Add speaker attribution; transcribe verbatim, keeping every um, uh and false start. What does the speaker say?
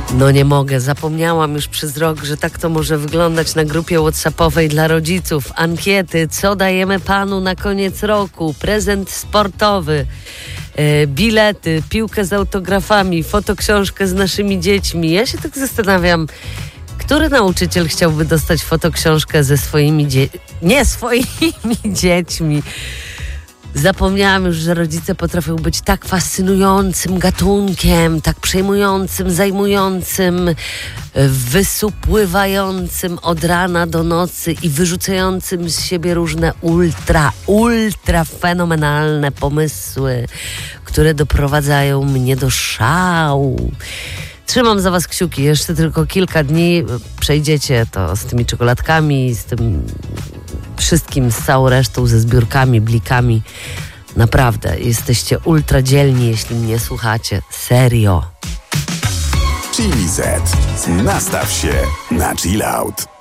Speaker 1: No nie mogę, zapomniałam już przez rok, że tak to może wyglądać na grupie whatsappowej dla rodziców. Ankiety, co dajemy panu na koniec roku, prezent sportowy, e, bilety, piłkę z autografami, fotoksiążkę z naszymi dziećmi. Ja się tak zastanawiam, który nauczyciel chciałby dostać fotoksiążkę ze swoimi dziećmi, nie swoimi dziećmi. Zapomniałam już, że rodzice potrafią być tak fascynującym gatunkiem, tak przejmującym, zajmującym, wysupływającym od rana do nocy i wyrzucającym z siebie różne ultra, ultra fenomenalne pomysły, które doprowadzają mnie do szału. Trzymam za was kciuki, jeszcze tylko kilka dni, przejdziecie to z tymi czekoladkami, z tym wszystkim, z całą resztą, ze zbiórkami, blikami. Naprawdę, jesteście ultra dzielni, jeśli mnie słuchacie. Serio.
Speaker 2: Chili Z. Nastaw się na chill out.